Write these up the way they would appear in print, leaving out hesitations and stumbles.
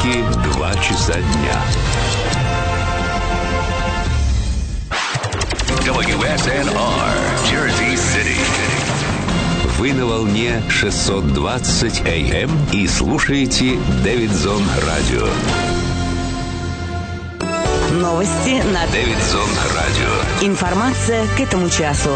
Нью-Йорке 2 часа дня. WSNR, Jersey City. Вы на волне 620 AM и слушаете Дэвидсон Радио. Новости на Дэвидсон Радио. Информация к этому часу.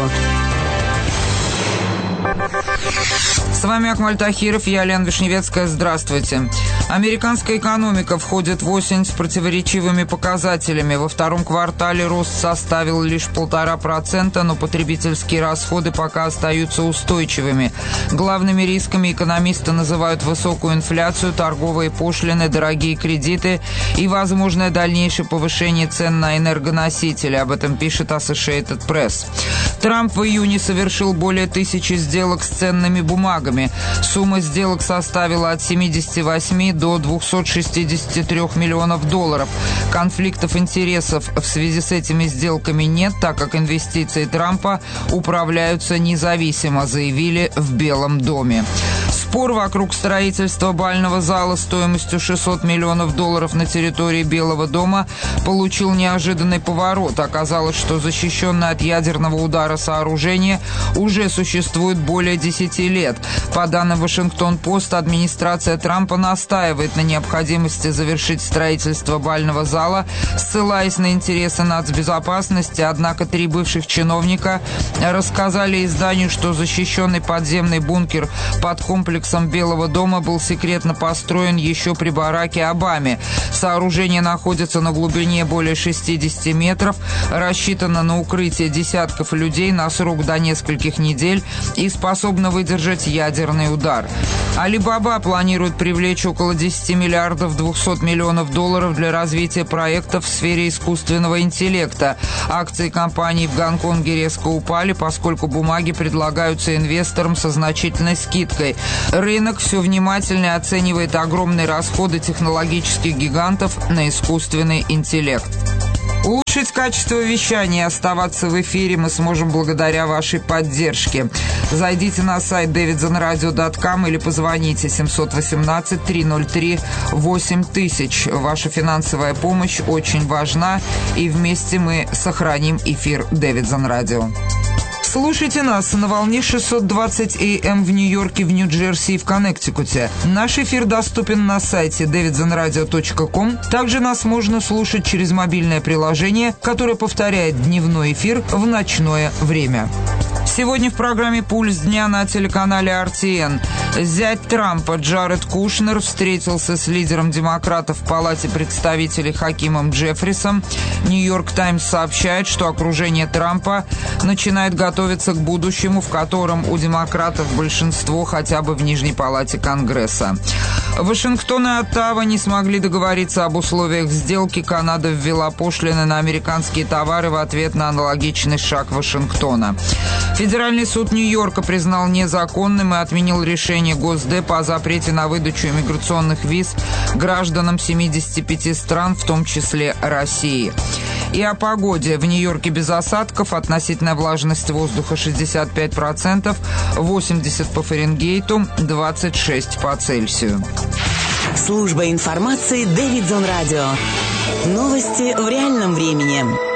С вами Акмаль Тахиров, я Лена Вишневецкая. Здравствуйте. Американская экономика входит в осень с противоречивыми показателями. Во втором квартале рост составил лишь 1,5%, но потребительские расходы пока остаются устойчивыми. Главными рисками экономисты называют высокую инфляцию, торговые пошлины, дорогие кредиты и возможное дальнейшее повышение цен на энергоносители. Об этом пишет Associated Press. Трамп в июне совершил более 1000 сделок с ценными бумагами. Сумма сделок составила от 78 до 263 миллионов долларов. Конфликтов интересов в связи с этими сделками нет, так как инвестиции Трампа управляются независимо, заявили в Белом доме. Спор вокруг строительства бального зала стоимостью 600 миллионов долларов на территории Белого дома получил неожиданный поворот. Оказалось, что защищенное от ядерного удара сооружение уже существует более 10 лет. По данным Вашингтон-Пост, администрация Трампа настаивает на необходимости завершить строительство бального зала, ссылаясь на интересы нацбезопасности, однако 3 бывших чиновника рассказали изданию, что защищенный подземный бункер под комплексом Белого дома был секретно построен еще при Бараке Обаме. Сооружение находится на глубине более 60 метров, рассчитано на укрытие десятков людей на срок до нескольких недель и способно выдержать ядерный удар. Alibaba планирует привлечь около 10 миллиардов 200 миллионов долларов для развития проектов в сфере искусственного интеллекта. Акции компании в Гонконге резко упали, поскольку бумаги предлагаются инвесторам со значительной скидкой. Рынок все внимательнее оценивает огромные расходы технологических гигантов на искусственный интеллект. Улучшить качество вещания и оставаться в эфире мы сможем благодаря вашей поддержке. Зайдите на сайт davidsonradio.com или позвоните 718-303-8000. Ваша финансовая помощь очень важна, и вместе мы сохраним эфир Дэвидсон Радио. Слушайте нас на волне 620 AM в Нью-Йорке, в Нью-Джерси и в Коннектикуте. Наш эфир доступен на сайте davidsonradio.com. Также нас можно слушать через мобильное приложение, которое повторяет дневной эфир в ночное время. Сегодня в программе «Пульс дня» на телеканале RTN. Зять Трампа Джаред Кушнер встретился с лидером демократов в Палате представителей Хакимом Джеффрисом. «Нью-Йорк Таймс» сообщает, что окружение Трампа начинает готовиться к будущему, в котором у демократов большинство хотя бы в Нижней Палате Конгресса. Вашингтон и Оттава не смогли договориться об условиях сделки. Канада ввела пошлины на американские товары в ответ на аналогичный шаг Вашингтона. Федеральный суд Нью-Йорка признал незаконным и отменил решение Госдепа о запрете на выдачу иммиграционных виз гражданам 75 стран, в том числе России. И о погоде. В Нью-Йорке без осадков, относительная влажность воздуха 65%, 80 по Фаренгейту, 26 по Цельсию. Служба информации Дэвидсон Радио. Новости в реальном времени.